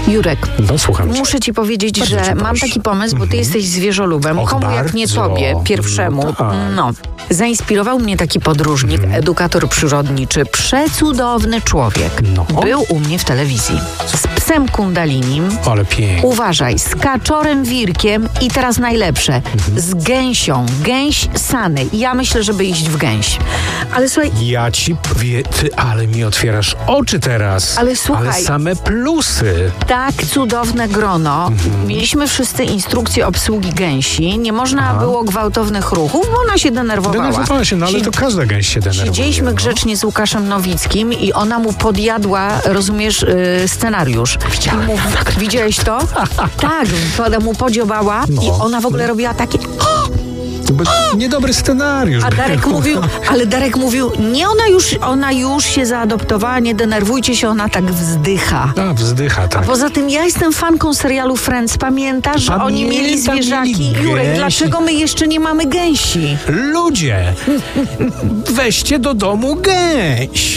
Jurek, No, słucham cię. muszę ci powiedzieć, Bardzo że cię mam proszę. taki pomysł, bo ty jesteś zwierzolubem. Och, Komu jak nie bardzo. tobie, pierwszemu. No tak. No. Zainspirował mnie taki podróżnik, edukator przyrodniczy, przecudowny człowiek. No. Był u mnie w telewizji. Z psem kundalinim. Ale pięknie. Uważaj, z kaczorem wirkiem i teraz najlepsze, z gęsią, gęś Sany. Ja myślę, żeby iść w gęś. Ale słuchaj, Ja ci powiem, ty, ale mi otwierasz oczy teraz. Ale słuchaj. Ale same plusy. tak cudowne grono. Mieliśmy wszyscy instrukcję obsługi gęsi. Nie można było gwałtownych ruchów, bo ona się denerwowała. Denerwowała się, no ale to każda gęś się denerwuje. Siedzieliśmy no. grzecznie z Łukaszem Nowickim i ona mu podjadła, rozumiesz, scenariusz. Widziałem. Widziałeś to? Tak, ona mu podziobała i No. ona w ogóle robiła takie... Niedobry scenariusz. A Darek mówił, nie, ona już się zaadoptowała, nie denerwujcie się, ona tak wzdycha. A, wzdycha, tak. Poza tym ja jestem fanką serialu Friends. Pamiętasz, że oni mieli Pamiętam, zwierzaki? mieli Jurek, gęsi. dlaczego my jeszcze nie mamy gęsi? Ludzie, weźcie do domu gęś.